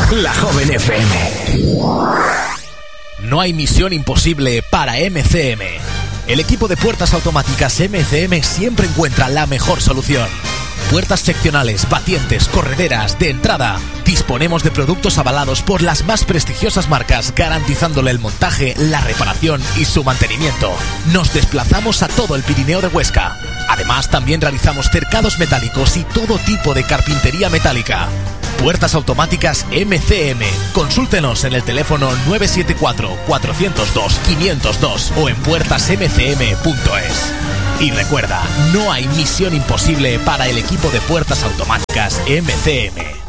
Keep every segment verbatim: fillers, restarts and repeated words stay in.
La Joven F M. No hay misión imposible para M C M. El equipo de puertas automáticas M C M siempre encuentra la mejor solución. Puertas seccionales, batientes, correderas, de entrada. Disponemos de productos avalados por las más prestigiosas marcas, garantizándole el montaje, la reparación y su mantenimiento. Nos desplazamos a todo el Pirineo de Huesca. Además, también realizamos cercados metálicos y todo tipo de carpintería metálica. Puertas automáticas M C M. Consúltenos en el teléfono nueve siete cuatro, cuatro cero dos, cinco cero dos o en puertas m c m punto es. Y recuerda, no hay misión imposible para el equipo de puertas automáticas M C M.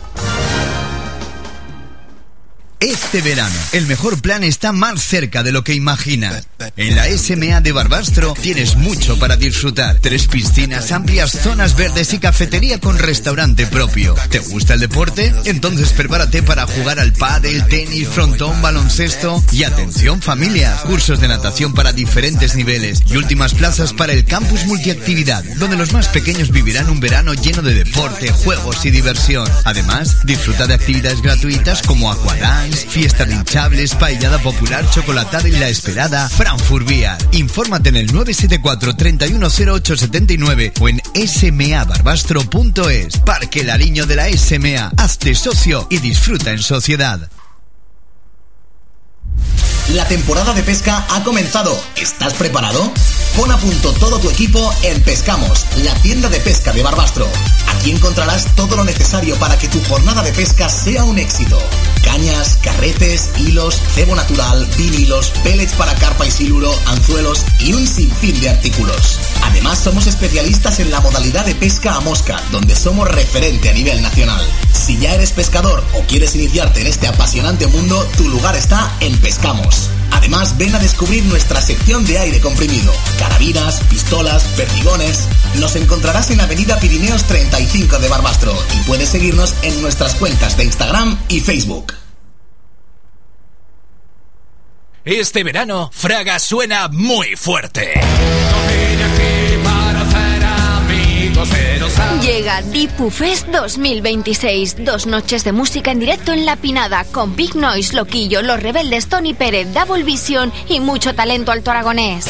Este verano, el mejor plan está más cerca de lo que imaginas. En la S M A de Barbastro tienes mucho para disfrutar. Tres piscinas, amplias zonas verdes y cafetería con restaurante propio. ¿Te gusta el deporte? Entonces prepárate para jugar al pádel, tenis, frontón, baloncesto y atención familia. Cursos de natación para diferentes niveles y últimas plazas para el campus multiactividad, donde los más pequeños vivirán un verano lleno de deporte, juegos y diversión. Además, disfruta de actividades gratuitas como aquadance, fiesta de hinchables, paellada popular, chocolatada y la esperada Frankfurt Beer. Infórmate en el nueve siete cuatro, treinta y uno cero ocho setenta y nueve o en s m a barbastro punto es. Parque Lariño de la S M A. Hazte socio y disfruta en sociedad. La temporada de pesca ha comenzado. ¿Estás preparado? Pon a punto todo tu equipo en Pescamos, la tienda de pesca de Barbastro. Aquí encontrarás todo lo necesario para que tu jornada de pesca sea un éxito. Cañas, carretes, hilos, cebo natural, vinilos, pellets para carpa y siluro, anzuelos y un sinfín de artículos. Además, somos especialistas en la modalidad de pesca a mosca, donde somos referente a nivel nacional. Si ya eres pescador o quieres iniciarte en este apasionante mundo, tu lugar está en Pescamos. Además, ven a descubrir nuestra sección de aire comprimido, carabinas, pistolas, perdigones. Nos encontrarás en Avenida Pirineos treinta y cinco de Barbastro y puedes seguirnos en nuestras cuentas de Instagram y Facebook. Este verano, Fraga suena muy fuerte. Llega Dipu Fest dos mil veintiséis. Dos noches de música en directo en La Pinada con Big Noise, Loquillo, Los Rebeldes, Tony Pérez, Double Vision y mucho talento alto aragonés.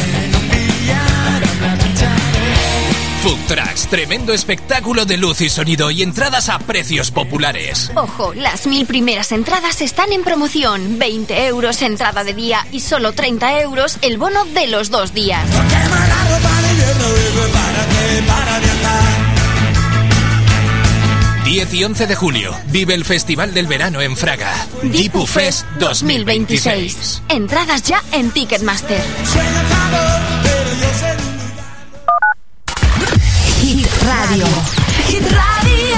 Food Trucks, tremendo espectáculo de luz y sonido y entradas a precios populares. Ojo, las mil primeras entradas están en promoción. veinte euros entrada de día y solo treinta euros el bono de los dos días. diez y once de julio, vive el Festival del Verano en Fraga. Dipu Fest dos mil veintiséis. Entradas ya en Ticketmaster. Hit Radio. Hit Radio.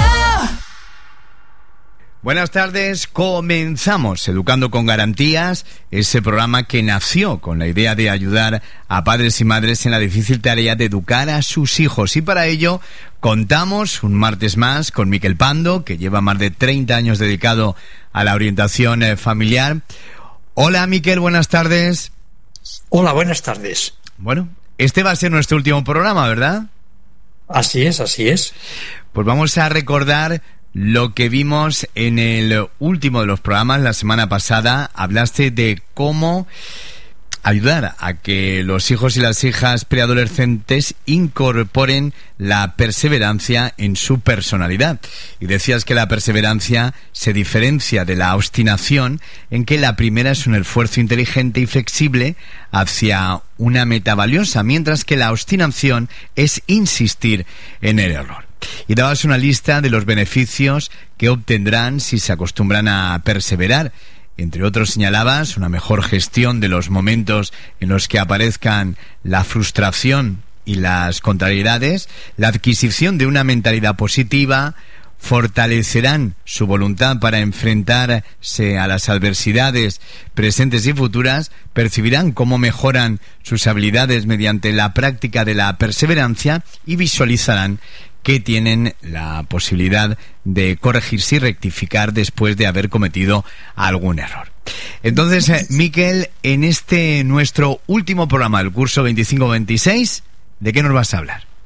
Buenas tardes, comenzamos Educando con Garantías, ese programa que nació con la idea de ayudar a padres y madres en la difícil tarea de educar a sus hijos. Y para ello contamos un martes más con Miquel Pando, que lleva más de treinta años dedicado a la orientación eh, familiar. Hola Miquel, buenas tardes. Hola, buenas tardes. Bueno, este va a ser nuestro último programa, ¿verdad? Así es, así es. Pues vamos a recordar lo que vimos en el último de los programas. La semana pasada hablaste de cómo ayudar a que los hijos y las hijas preadolescentes incorporen la perseverancia en su personalidad. Y decías que la perseverancia se diferencia de la obstinación en que la primera es un esfuerzo inteligente y flexible hacia una meta valiosa, mientras que la obstinación es insistir en el error. Y dabas una lista de los beneficios que obtendrán si se acostumbran a perseverar. Entre otros señalabas una mejor gestión de los momentos en los que aparezcan la frustración y las contrariedades, la adquisición de una mentalidad positiva, fortalecerán su voluntad para enfrentarse a las adversidades presentes y futuras, percibirán cómo mejoran sus habilidades mediante la práctica de la perseverancia y visualizarán que tienen la posibilidad de corregirse y rectificar después de haber cometido algún error. Entonces, eh, Miquel, en este nuestro último programa del curso veinticinco veintiséis, ¿de qué nos vas a hablar?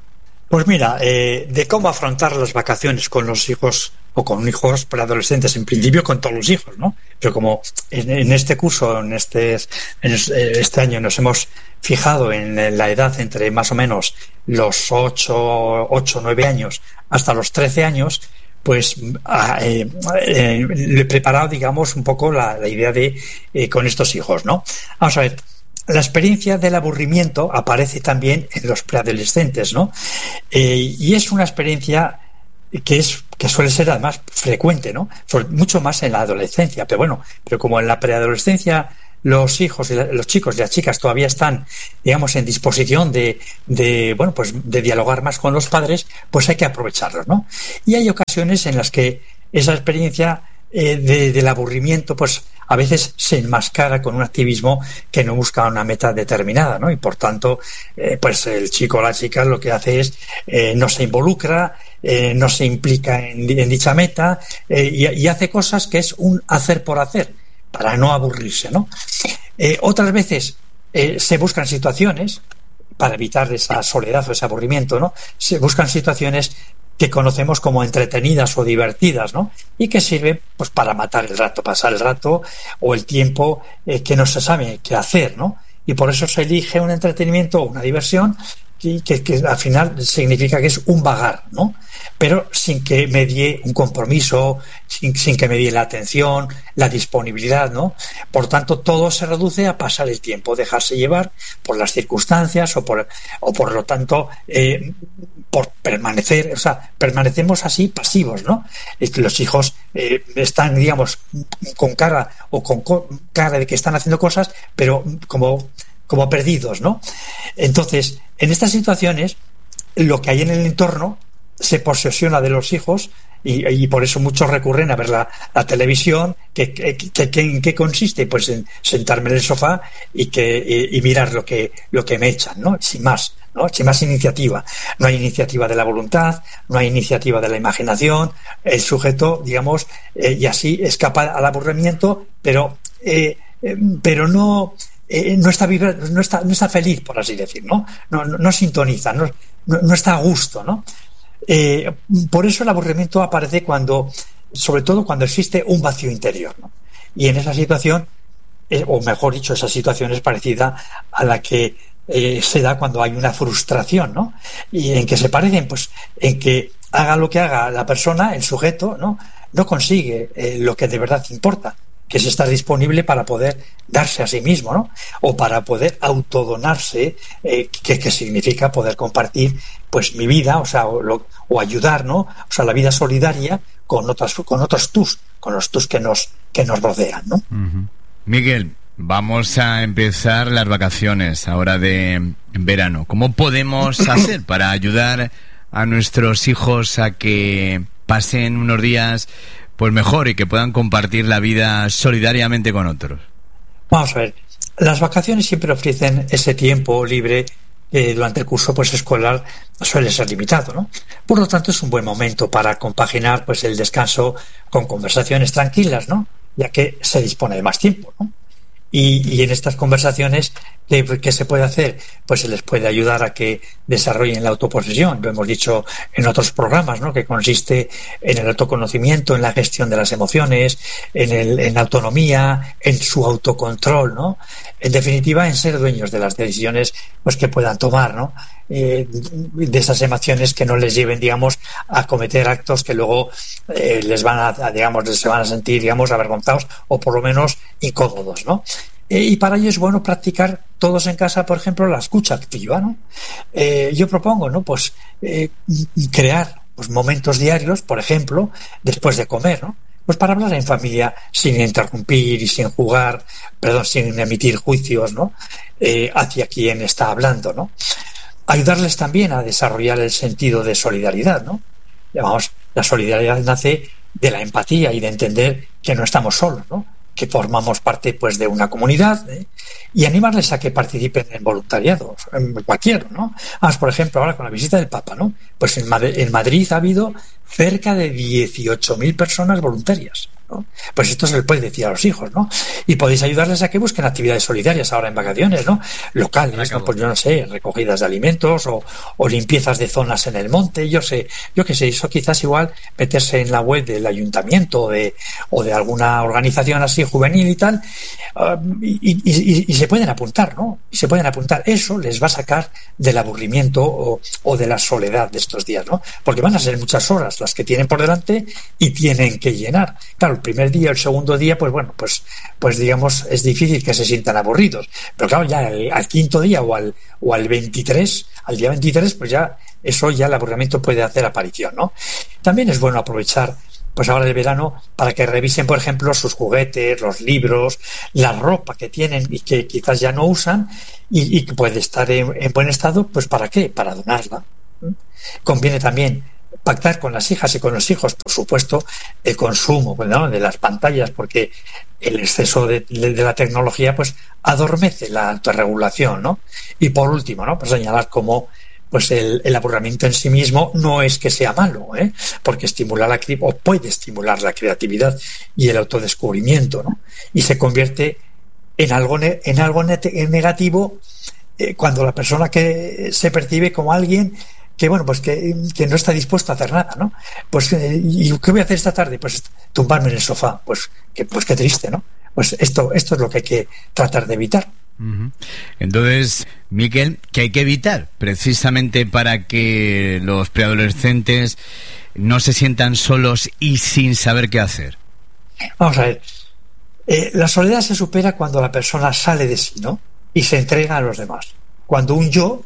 Pues mira, eh, de cómo afrontar las vacaciones con los hijos o con hijos preadolescentes, en principio con todos los hijos, ¿no? Pero como en, en este curso, en este, en este año nos hemos fijado en la edad entre más o menos los ocho, ocho, nueve años hasta los trece años, pues eh, eh, le he preparado, digamos, un poco la, la idea de eh, con estos hijos, ¿no? Vamos a ver. La experiencia del aburrimiento aparece también en los preadolescentes, ¿no? Eh, y es una experiencia que es que suele ser además frecuente, ¿no? Mucho más en la adolescencia, pero bueno, pero como en la preadolescencia los hijos y la, los chicos y las chicas todavía están, digamos, en disposición de, de, bueno, pues de dialogar más con los padres, pues hay que aprovecharlos, ¿no? Y hay ocasiones en las que esa experiencia eh, de, del aburrimiento, pues a veces se enmascara con un activismo que no busca una meta determinada, ¿no? Y por tanto, eh, pues el chico o la chica lo que hace es eh, no se involucra, eh, no se implica en, en dicha meta eh, y, y hace cosas que es un hacer por hacer para no aburrirse, ¿no? Eh, otras veces eh, se buscan situaciones para evitar esa soledad o ese aburrimiento, ¿no? Se buscan situaciones que conocemos como entretenidas o divertidas, ¿no? Y que sirven pues para matar el rato, pasar el rato o el tiempo eh, que no se sabe qué hacer, ¿no? Y por eso se elige un entretenimiento o una diversión que, que, que al final significa que es un vagar, ¿no? Pero sin que medie un compromiso, sin, sin que medie la atención, la disponibilidad, ¿no? Por tanto, todo se reduce a pasar el tiempo, dejarse llevar por las circunstancias o por, o por lo tanto, eh, por permanecer, o sea, permanecemos así pasivos, ¿no? Los hijos eh, están, digamos, con cara o con cara de que están haciendo cosas, pero como, como perdidos, ¿no? Entonces, en estas situaciones, lo que hay en el entorno se posesiona de los hijos y, y por eso muchos recurren a ver la, la televisión. ¿Que, que, que, que, ¿En qué consiste? Pues en sentarme en el sofá y, que, y, y mirar lo que, lo que me echan, ¿no? Sin más, ¿no? Sin más iniciativa. No hay iniciativa de la voluntad, no hay iniciativa de la imaginación. El sujeto, digamos, eh, y así escapa al aburrimiento, pero, eh, eh, pero no... Eh, no está viva, no está no está feliz, por así decir, ¿no? No, no, no sintoniza, no, no, no está a gusto, ¿no? Eh, por eso el aburrimiento aparece cuando, sobre todo cuando existe un vacío interior, ¿no? Y en esa situación, eh, o mejor dicho, esa situación es parecida a la que eh, se da cuando hay una frustración, ¿no? Y en que se parecen, pues, en que haga lo que haga la persona, el sujeto, ¿no? No consigue eh, lo que de verdad importa, que es estar disponible para poder darse a sí mismo, ¿no? O para poder autodonarse, eh, que, que significa poder compartir pues mi vida, o sea, o, lo, o ayudar, ¿no? O sea, la vida solidaria con otras, con otros tus, con los tus que nos, que nos rodean, ¿no? Uh-huh. Miguel, vamos a empezar las vacaciones ahora de verano. ¿Cómo podemos hacer para ayudar a nuestros hijos a que pasen unos días pues mejor y que puedan compartir la vida solidariamente con otros? Vamos a ver, las vacaciones siempre ofrecen ese tiempo libre que durante el curso pues escolar suele ser limitado, ¿no? Por lo tanto, es un buen momento para compaginar pues el descanso con conversaciones tranquilas, ¿no? Ya que se dispone de más tiempo, ¿no? Y, y en estas conversaciones, ¿qué, ¿qué se puede hacer? Pues se les puede ayudar a que desarrollen la autoposesión. Lo hemos dicho en otros programas, ¿no? Que consiste en el autoconocimiento, en la gestión de las emociones, en, el, en la autonomía, en su autocontrol, ¿no? En definitiva, en ser dueños de las decisiones pues que puedan tomar, ¿no? Eh, de esas emociones que no les lleven, digamos, a cometer actos que luego eh, les van a, a, digamos, se van a sentir, digamos, avergonzados o por lo menos incómodos, ¿no? Eh, y para ello es bueno practicar todos en casa, por ejemplo, la escucha activa, ¿no? Eh, yo propongo, ¿no? Pues eh, crear pues, momentos diarios, por ejemplo, después de comer, ¿no? Pues para hablar en familia sin interrumpir y sin jugar, perdón, sin emitir juicios, ¿no? Eh, hacia quien está hablando, ¿no? Ayudarles también a desarrollar el sentido de solidaridad, ¿no? Llamamos, la solidaridad nace de la empatía y de entender que no estamos solos, ¿no? Que formamos parte pues de una comunidad, ¿eh? Y animarles a que participen en voluntariado, en cualquiera, ¿no? Vamos, por ejemplo, ahora con la visita del Papa, ¿no? Pues en Madrid, en Madrid ha habido cerca de dieciocho mil personas voluntarias. ¿no? Pues esto se le puede decir a los hijos, ¿no? Y podéis ayudarles a que busquen actividades solidarias ahora en vacaciones, ¿no? Locales, ¿no? Pues yo no sé, recogidas de alimentos o, o limpiezas de zonas en el monte, yo sé, yo qué sé, eso quizás igual meterse en la web del ayuntamiento o de, o de alguna organización así juvenil y tal, uh, y, y, y, y se pueden apuntar, ¿no? Y se pueden apuntar. Eso les va a sacar del aburrimiento o, o de la soledad de estos días, ¿no? Porque van a ser muchas horas las que tienen por delante y tienen que llenar. Claro, el primer día, el segundo día, pues bueno, pues, pues digamos, es difícil que se sientan aburridos. Pero claro, ya al, al quinto día o al, o al veintitrés, al día veintitrés, pues ya eso ya el aburrimiento puede hacer aparición, ¿no? También es bueno aprovechar pues ahora el verano para que revisen, por ejemplo, sus juguetes, los libros, la ropa que tienen y que quizás ya no usan y, y que puede estar en, en buen estado, pues ¿para qué? Para donarla. ¿Mm? Conviene también pactar con las hijas y con los hijos, por supuesto, el consumo, ¿no?, de las pantallas, porque el exceso de, de, de la tecnología pues adormece la autorregulación, ¿no? Y por último, ¿no?, pues señalar cómo pues el, el aburrimiento en sí mismo no es que sea malo, ¿eh? Porque estimula la o puede estimular la creatividad y el autodescubrimiento, ¿no? Y se convierte en algo ne- en algo ne- negativo eh, cuando la persona que se percibe como alguien que bueno pues que, que no está dispuesto a hacer nada, ¿no? Pues eh, ¿y qué voy a hacer esta tarde? Pues tumbarme en el sofá, pues que pues qué triste, ¿no? Pues esto esto es lo que hay que tratar de evitar. Entonces, Miquel, ¿qué hay que evitar precisamente para que los preadolescentes no se sientan solos y sin saber qué hacer? Vamos a ver, eh, la soledad se supera cuando la persona sale de sí, ¿no? Y se entrega a los demás. Cuando un yo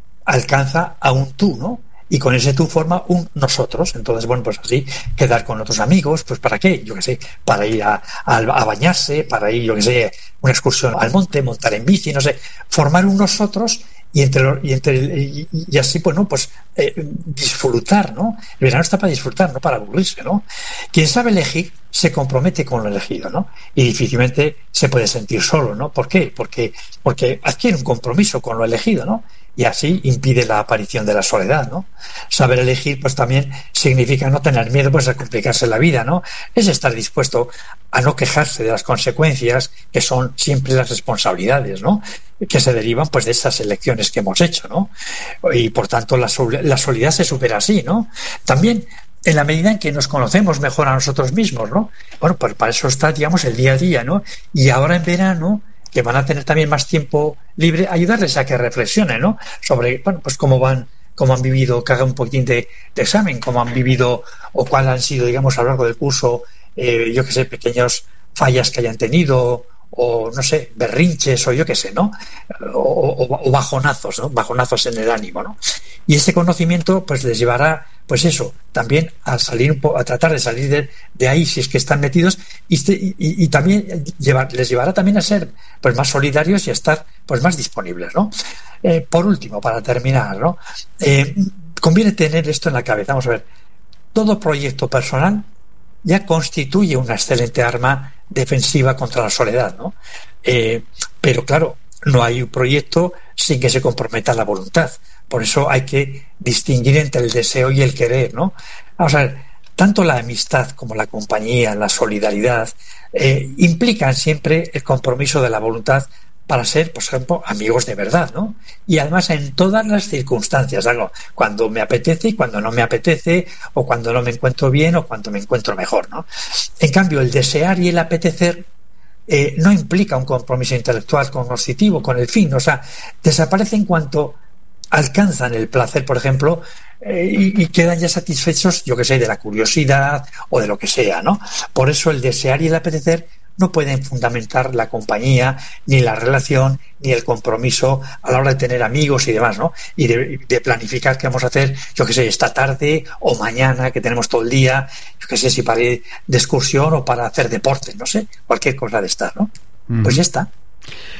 alcanza a un tú, ¿no? Y con ese tú forma un nosotros. Entonces, bueno, pues así, quedar con otros amigos, pues ¿para qué? Yo qué sé, para ir a, a, a bañarse, para ir, yo qué sé, una excursión al monte, montar en bici, no sé, formar un nosotros y entre y entre y, y así, pues no, pues eh, disfrutar, ¿no? El verano está para disfrutar, no para aburrirse, ¿no? Quien sabe elegir se compromete con lo elegido, ¿no? Y difícilmente se puede sentir solo, ¿no? ¿Por qué? Porque porque adquiere un compromiso con lo elegido, ¿no? Y así impide la aparición de la soledad, ¿no? Saber elegir, pues también significa no tener miedo, pues a complicarse la vida, ¿no? Es estar dispuesto a no quejarse de las consecuencias que son siempre las responsabilidades, ¿no? Que se derivan, pues, de esas elecciones que hemos hecho, ¿no? Y por tanto la, la soledad se supera así, ¿no? También en la medida en que nos conocemos mejor a nosotros mismos, ¿no? Bueno, pues para eso está, digamos, el día a día, ¿no? Y ahora en verano, que van a tener también más tiempo libre, ayudarles a que reflexionen, ¿no? Sobre, bueno, pues cómo van, cómo han vivido, que hagan un poquitín de, de examen, cómo han vivido o cuáles han sido, digamos, a lo largo del curso, eh, yo qué sé, pequeñas fallas que hayan tenido, o no sé, berrinches, o yo qué sé, ¿no? O, o, o bajonazos, ¿no? Bajonazos en el ánimo, ¿no? Y ese conocimiento, pues les llevará, pues eso, también a salir un po- a tratar de salir de, de ahí si es que están metidos y, y, y también llevar, les llevará también a ser pues más solidarios y a estar pues más disponibles, ¿no? Eh, por último, para terminar, ¿no? Eh, conviene tener esto en la cabeza. Vamos a ver, todo proyecto personal ya constituye una excelente arma defensiva contra la soledad, ¿no? Eh, pero claro, no hay un proyecto sin que se comprometa la voluntad. Por eso hay que distinguir entre el deseo y el querer, ¿no? Vamos a ver, tanto la amistad como la compañía, la solidaridad, eh, implican siempre el compromiso de la voluntad para ser, por ejemplo, amigos de verdad, ¿no? Y además en todas las circunstancias, algo, cuando me apetece y cuando no me apetece, o cuando no me encuentro bien o cuando me encuentro mejor, ¿no? En cambio, el desear y el apetecer eh, no implica un compromiso intelectual cognoscitivo con el fin, o sea, desaparece en cuanto alcanzan el placer, por ejemplo, eh, y, y quedan ya satisfechos, yo que sé, de la curiosidad o de lo que sea, ¿no? Por eso el desear y el apetecer no pueden fundamentar la compañía, ni la relación, ni el compromiso a la hora de tener amigos y demás, ¿no? Y de, de planificar qué vamos a hacer, yo que sé, esta tarde o mañana, que tenemos todo el día, yo que sé, si para ir de excursión o para hacer deporte, no sé, cualquier cosa de estar, ¿no? Mm. Pues ya está.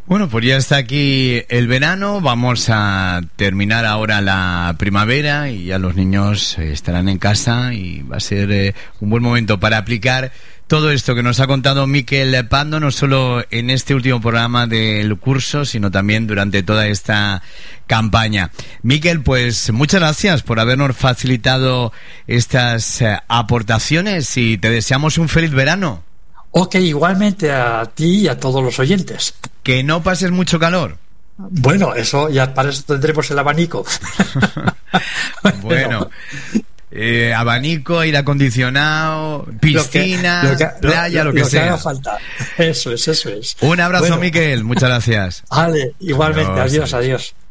Bueno, pues ya está aquí el verano, vamos a terminar ahora la primavera y ya los niños estarán en casa y va a ser eh, un buen momento para aplicar todo esto que nos ha contado Miquel Pando, no solo en este último programa del curso, sino también durante toda esta campaña. Miquel, pues muchas gracias por habernos facilitado estas eh, aportaciones y te deseamos un feliz verano. Ok, igualmente a ti y a todos los oyentes. Que no pases mucho calor. Bueno, eso ya para eso tendremos el abanico. Bueno, eh, abanico, aire acondicionado, piscina, lo que, lo que, playa, lo, lo que lo sea. Que haga falta. Eso es, eso es. Un abrazo, bueno, Miquel. Muchas gracias. Vale, igualmente. Adiós, adiós. adiós.